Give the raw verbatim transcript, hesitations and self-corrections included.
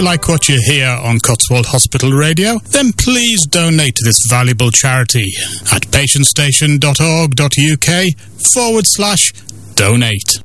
you like what you hear on Cotswold Hospital Radio, then please donate to this valuable charity at patientstation.org.uk forward slash donate.